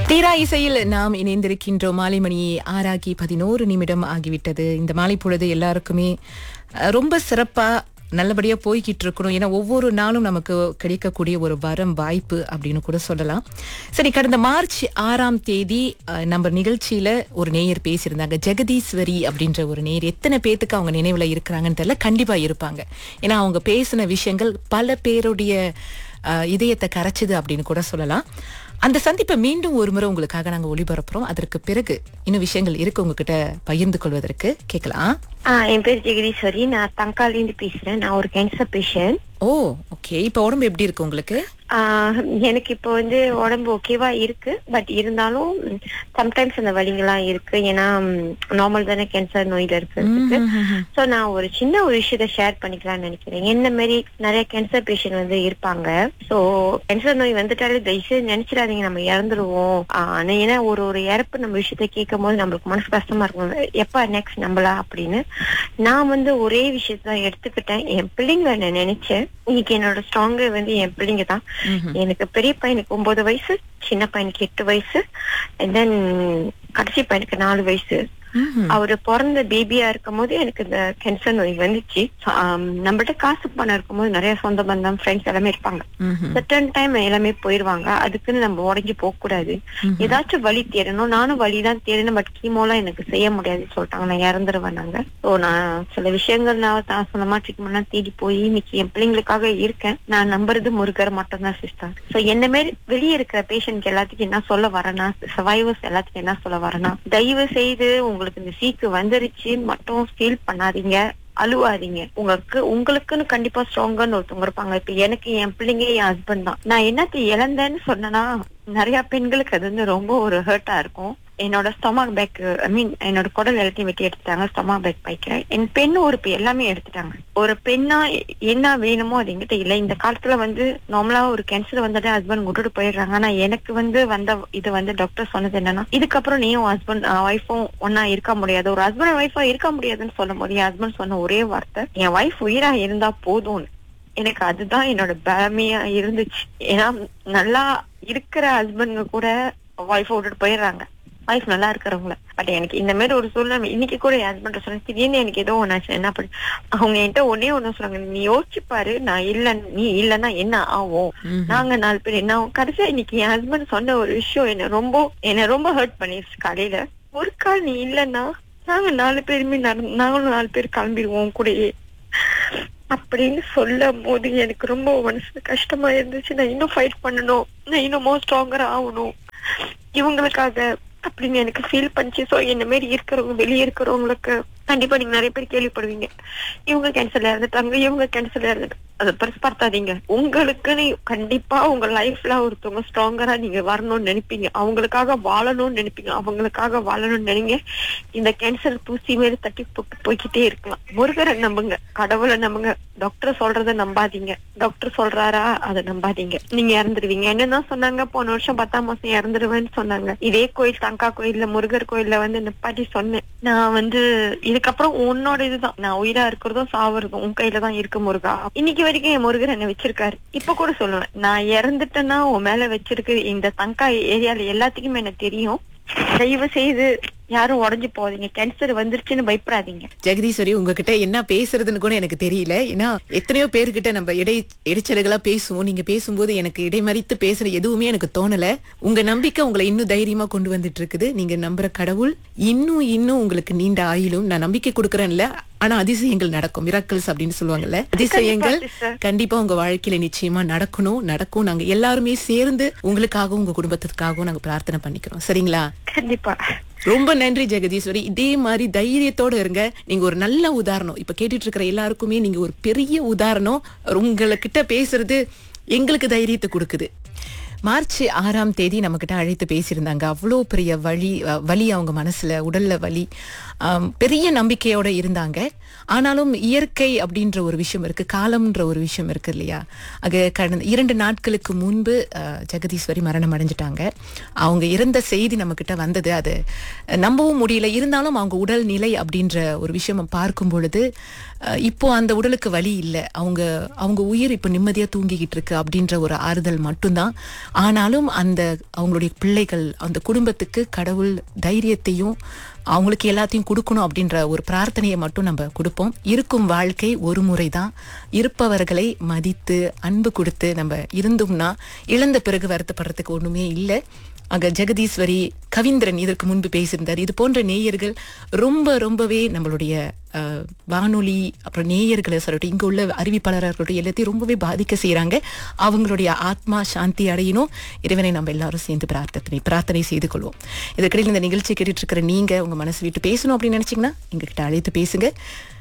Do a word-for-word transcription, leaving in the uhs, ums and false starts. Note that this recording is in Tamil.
தீரா இசையில் நாம் இணைந்திருக்கின்றோம். மாலை மணி ஆறாகி பதினோரு நிமிடம் ஆகிவிட்டது. இந்த மாலை பொழுது எல்லாருக்குமே அஹ், ரொம்ப சிறப்பா நல்லபடியா போய்கிட்டு இருக்கணும். ஏன்னா ஒவ்வொரு நாளும் நமக்கு கிடைக்கக்கூடிய ஒரு வரம் வாய்ப்பு அப்படின்னு கூட சொல்லலாம். சரி, கடந்த மார்ச் ஆறாம் தேதி அஹ், நம்ம நிகழ்ச்சியில ஒரு நேயர் பேசியிருந்தாங்க. ஜெகதீஸ்வரி அப்படின்ற ஒரு நேயர். எத்தனை பேத்துக்கு அவங்க நினைவுல இருக்கிறாங்கன்னு தெரியல, கண்டிப்பா இருப்பாங்க. ஏன்னா அவங்க பேசின விஷயங்கள் பல பேருடைய அஹ், இதயத்தை கரைச்சுது அப்படின்னு கூட சொல்லலாம். அந்த சந்திப்பை மீண்டும் ஒரு முறை உங்களுக்காக நாங்க ஒளிபரப்புறோம். அதற்கு பிறகு இன்னும் விஷயங்கள் இருக்கு உங்ககிட்ட பகிர்ந்து கொள்வதற்கு. கேட்கலாம். ஆ, என் பேர் ஜெகதீஸ்வரி. நான் தங்காலிருந்து பேசுறேன். நான் ஒரு கேன்சர் பேஷண்ட். ஓ, ஓகே. இப்ப உடம்பு எப்படி இருக்கு உங்களுக்கு? எனக்கு இப்போ வந்து உடம்பு ஓகேவா இருக்கு. பட் இருந்தாலும் சம்டைம்ஸ் அந்த வலிங்கெல்லாம் இருக்கு. ஏன்னா நார்மல் தானே கேன்சர் நோயில இருக்கிறதுக்கு. ஸோ நான் ஒரு சின்ன ஒரு விஷயத்த ஷேர் பண்ணிக்கலாம்னு நினைக்கிறேன். என்ன மாதிரி நிறைய கேன்சர் பேஷண்ட் வந்து இருப்பாங்க. ஸோ கேன்சர் நோய் வந்துட்டாலே தயவுசெய்து நினைச்சிடாதீங்க நம்ம இறந்துருவோம். ஆனா ஏன்னா ஒரு ஒரு இறப்பு நம்ம விஷயத்த கேட்கும் போது நம்மளுக்கு மனசு கஷ்டமா இருக்கும். எப்ப நெக்ஸ்ட் நம்மளா அப்படின்னு நான் வந்து ஒரே விஷயத்தான் எடுத்துக்கிட்டேன். என் பிள்ளைங்களை நான் நினைச்சேன். இன்னைக்கு என்னோட ஸ்ட்ராங்கு வந்து என் பிள்ளைங்க தான். எனக்கு பெரிய பையனுக்கு ஒன்பது வயசு, சின்ன பையனுக்கு எட்டு வயசு, அண்ட் தென் கடைசி பையனுக்கு நாலு வயசு. அவரு பிறந்த பேபியா இருக்கும் போது எனக்கு இந்த கேன்சர் நோய் வந்துச்சு. நம்மள்ட்ட காசு பணம் இருக்கும் போது நிறைய சொந்த பந்தம் ஃப்ரெண்ட்ஸ் எல்லாமே இருப்பாங்க. சர்டன் டைம் எல்லாமே போயிருவாங்க. அதுக்குன்னு நம்ம உடஞ்சி போக கூடாது. ஏதாச்சும் வழி தேடணும். நானும் வழிதான் தேடணும். பட் கீமோலாம் எனக்கு செய்ய முடியாதுன்னு சொல்லிட்டாங்க. நான் இறந்துருவேன். நாங்க ஸோ நான் சில விஷயங்கள் நான் தான் சொந்தமா ட்ரீட்மெண்ட்லாம் தேடி போய் இன்னைக்கு என் பிள்ளைங்களுக்காக இருக்கேன். நான் நம்புறது முருகர் மட்டும்தான் சிஸ்டர். ஸோ என்ன மாரி வெளியே இருக்கிற பேஷண்ட்க்கு எல்லாத்துக்கும் என்ன சொல்ல வரேன்னா, சர்வைவர்ஸ் எல்லாத்துக்கும் என்ன சொல்ல வரேன்னா, தயவு செய்து உங்களுக்கு இந்த சீக்கு வந்துருச்சு மட்டும் ஃபீல் பண்ணாதீங்க, அழுவாதீங்க. உங்களுக்கு உங்களுக்குன்னு கண்டிப்பா ஸ்ட்ராங்கான்னு ஒருத்தவங்க இருப்பாங்க. இப்ப எனக்கு என் பிள்ளைங்க என் ஹஸ்பண்ட் தான். நான் என்னத்தை இழந்தேன்னு சொன்னேன்னா நிறைய பெண்களுக்கு அது வந்து ரொம்ப ஒரு ஹர்ட்டா இருக்கும். என்னோட ஸ்டொமக் பேக், ஐ மீன் என்னோட குடல் எல்லாத்தையும் வெட்டி எடுத்துட்டாங்க. Stomach back பைக்கிறேன். என் பெண்ணு ஒரு எல்லாமே எடுத்துட்டாங்க. ஒரு பெண்ணா என்ன வேணுமோ அது எங்கிட்ட இல்லை. இந்த காலத்துல வந்து நார்மலா ஒரு கேன்சர் வந்துட்டு ஹஸ்பண்ட் விட்டுட்டு போயிடுறாங்க. ஆனா எனக்கு வந்து வந்த இது வந்து டாக்டர் சொன்னது என்னன்னா, இதுக்கப்புறம் நீயும் ஹஸ்பண்ட் ஒய்ஃபும் ஒன்னா இருக்க முடியாது. ஒரு ஹஸ்பண்ட் ஒய்ஃபா இருக்க முடியாதுன்னு சொல்ல முடியும். என் ஹஸ்பண்ட் சொன்ன ஒரே வார்த்தை, என் ஒய்ஃப் உயிரா இருந்தா போதும்னு. எனக்கு அதுதான் என்னோட பலமையா இருந்துச்சு. ஏன்னா நல்லா இருக்கிற ஹஸ்பண்ட் கூட ஒய்ஃபை விட்டுட்டு போயிடுறாங்க, வைஃப் நல்லா இருக்கிறவங்கள. பட் எனக்கு இந்த மாதிரி ஒரு சூழ்நிலை இன்னைக்கு கூட என் ஹஸ்பண்ட் சொன்னாங்க. திடீர்னு எனக்கு ஏதோ ஒண்ணாச்சு. என்ன பண்ண அவங்க என்கிட்ட ஒன்னே ஒண்ணு சொன்னாங்க, நீ யோசிச்சு பாரு, நான் இல்ல நீ இல்லன்னா என்ன ஆகும், நாங்க நாலு பேர் என்ன ஆகும். கடைசியா இன்னைக்கு என் ஹஸ்பண்ட் சொன்ன ஒரு விஷயம் என்ன ரொம்ப என்ன ரொம்ப ஹர்ட் பண்ணிருச்சு. காலையில ஒரு கால் நீ இல்லன்னா நாங்க நாலு பேருமே நாங்களும் நாலு பேர் கிளம்பிடுவோம் கூடயே அப்படின்னு சொல்லும் போது எனக்கு ரொம்ப மனசு கஷ்டமா இருந்துச்சு. நான் இன்னும் ஃபைட் பண்ணணும், நான் இன்னும் மோர் ஸ்ட்ராங்கரா ஆகணும் இவங்களுக்காக அப்படின்னு எனக்கு ஃபீல் பண்ணிச்சு. சோ என்ன மாதிரி இருக்கிறவங்க வெளியே இருக்கிறவங்களுக்கு கண்டிப்பா நீங்க நிறைய பேர் கேள்விப்படுவீங்க, இவங்க கேன்சர்ல இறந்துட்டாங்க, இவங்க கேன்சர்ல இறந்துட்டாங்க. அதை பெருசு பார்த்தாதீங்க. உங்களுக்குன்னு கண்டிப்பா உங்க லைஃப்ல ஒருத்தவங்க ஸ்ட்ராங்கரா நீங்க வரணும்னு நினைப்பீங்க, அவங்களுக்காக வாழணும்னு நினைப்பீங்க, அவங்களுக்காக வாழணும்னு நினைங்க. இந்த கேன்சர் தூசி மேல தட்டி போட்டு போய்கிட்டே இருக்கலாம். முருகரை நம்புங்க, கடவுளை நம்புங்க, டாக்டர் சொல்றத நம்பாதீங்க. டாக்டர் சொல்றாரா அதை நம்பாதீங்க, நீங்க இறந்துருவீங்க. என்னதான் சொன்னாங்க, போன வருஷம் பத்தாம் மாசம் இறந்துருவேன்னு சொன்னாங்க. இதே கோயில் தங்கா கோயில்ல முருகர் கோயில்ல வந்து நிப்பாட்டி சொன்னேன், நான் வந்து இதுக்கப்புறம் உன்னோட இதுதான், நான் உயிரா இருக்கிறதும் சாவறதும் உன் கையில தான் இருக்கு முருகா. இன்னைக்கு வரைக்கும் என் முருகர் என்ன வச்சிருக்காரு. இப்ப கூட சொல்லுவேன், நான் இறந்துட்டேன்னா உன் மேல வச்சிருக்கு. இந்த தங்கா ஏரியால எல்லாத்துக்குமே எனக்கு தெரியும். தயவு செய்து யாரும் உடஞ்சு போதீங்க, கேன்சர் வந்துருச்சுன்னு பயப்படாதீங்க. ஜெகதீஸ்வரி, உங்ககிட்ட என்ன பேசுறதுன்னு கூட எனக்கு தெரியல. ஏன்னா எத்தனையோ பேர்கிட்ட நம்ம இடை இடைச்சல்களா பேசுவோம். நீங்க பேசும்போது எனக்கு இடைமறித்து பேசுற எதுவுமே எனக்கு தோணல. உங்க நம்பிக்கை உங்களை இன்னும் தைரியமா கொண்டு வந்துட்டு இருக்குது. நீங்க நம்புற கடவுள் இன்னும் இன்னும் உங்களுக்கு நீண்ட ஆயுளும் நான் நம்பிக்கை கொடுக்கறேன்ல. ஆனா அதிசயங்கள் நடக்கும், மிராக்கிள்ஸ் அப்படின்னு சொல்லுவாங்கல்ல, அதிசயங்கள் கண்டிப்பா உங்க வாழ்க்கையில நிச்சயமா நடக்கணும், நடக்கும். நாங்க எல்லாருமே சேர்ந்து உங்களுக்காகவும் உங்க குடும்பத்திற்காகவும் நாங்க பிரார்த்தனை பண்ணிக்கிறோம். சரிங்களா? கண்டிப்பா. ரொம்ப நன்றி ஜெகதீஸ்வரி. இதே மாதிரி தைரியத்தோட இருங்க. நீங்க ஒரு நல்ல உதாரணம். இப்ப கேட்டுட்டு இருக்கிற எல்லாருக்குமே நீங்க ஒரு பெரிய உதாரணம். உங்ககிட்ட பேசுறது எங்களுக்கு தைரியத்தை கொடுக்குது. மார்ச் ஆறாம் தேதி நம்ம கிட்ட அழைத்து பேசியிருந்தாங்க. அவ்வளோ பெரிய வலி வலி அவங்க மனசுல, உடல்ல வலி, பெரிய நம்பிக்கையோட இருந்தாங்க. ஆனாலும் இயற்கை அப்படின்ற ஒரு விஷயம் இருக்கு, காலம்ன்ற ஒரு விஷயம் இருக்கு இல்லையா? அது கடந்த இரண்டு நாட்களுக்கு முன்பு ஜெகதீஸ்வரி மரணம் அடைஞ்சிட்டாங்க. அவங்க இறந்த செய்தி நம்ம கிட்ட வந்தது. அது நம்பவும் முடியல. இருந்தாலும் அவங்க உடல் நிலை அப்படின்ற ஒரு விஷயம் பார்க்கும் பொழுது இப்போ அந்த உடலுக்கு வலி இல்லை, அவங்க அவங்க உயிர் இப்போ நிம்மதியா தூங்கிக்கிட்டு இருக்கு அப்படின்ற ஒரு ஆறுதல் மட்டும்தான். ஆனாலும் அந்த அவங்களுடைய பிள்ளைகள் அந்த குடும்பத்துக்கு கடவுள் தைரியத்தையும் அவங்களுக்கு எல்லாத்தையும் கொடுக்கணும் அப்படின்ற ஒரு பிரார்த்தனையை மட்டும் நம்ம கொடுப்போம். இருக்கும் வாழ்க்கை ஒரு முறை தான். இருப்பவர்களை மதித்து அன்பு கொடுத்து நம்ம இருந்தோம்னா இழந்த பிறகு வருத்தப்படுறதுக்கு ஒண்ணுமே இல்லை. அங்க ஜெகதீஸ்வரி, கவிந்திரன் இதற்கு முன்பு பேசியிருந்தார். இது போன்ற நேயர்கள் ரொம்ப ரொம்பவே நம்மளுடைய அஹ், வானொலி அப்புறம் நேயர்களை சொல்லட்டும், இங்க உள்ள அறிவிப்பாளர்களுடைய எல்லாத்தையும் ரொம்பவே பாதிக்க செய்யறாங்க. அவங்களுடைய ஆத்மா சாந்தி அடையணும். இறைவனை நம்ம எல்லாரும் சேர்ந்து பிரார்த்தனை பிரார்த்தனை செய்து கொள்வோம். இதற்கிடையில் இந்த நிகழ்ச்சி கேட்டுட்டு இருக்கிற நீங்க உங்க மனசு விட்டு பேசணும் அப்படின்னு நினைச்சீங்கன்னா எங்ககிட்ட அழைத்து பேசுங்க.